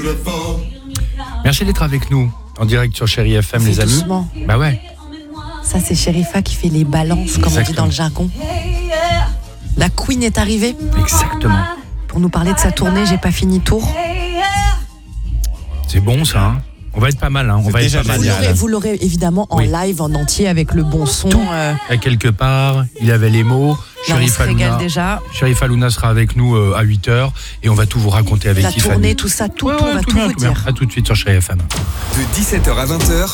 Merci d'être avec nous en direct sur Chérie FM, C'est les amis. doucement. Bah ouais. Ça, c'est Sherifa qui fait les balances, comme on dit dans le jargon. La Queen est arrivée Exactement. pour nous parler de sa tournée J'ai pas fini tour. C'est bon ça. Hein. On va être pas mal. Hein. On va être déjà pas mal. génial. Vous l'aurez évidemment en Oui. live, en entier, avec le bon son. À quelque part, il avait les mots. Là, on se régale déjà. Sherifa Luna sera avec nous à 8h et on va tout vous raconter avec La Tiffany. tournée, tout ça, tout, on va tout bien, vous bien. dire. À tout de suite sur Chérie FM. De 17h à 20h,